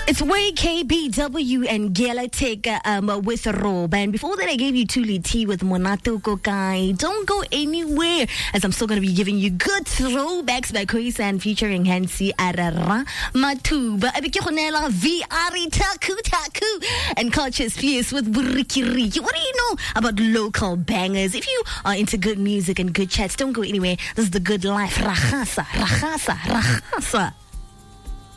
It's Way KBW and Galactic with Rob. And before that, I gave you Tuli T with Monato Kokai. Don't go anywhere, as I'm still going to be giving you good throwbacks by Khoisan featuring Hansi Arara Matuba. Abikikonela VR Taku Taku and Culture's Fierce with Buriki Riki. What do you know about local bangers? If you are into good music and good chats, don't go anywhere. This is the good life. Rahasa, Rahasa, Rahasa.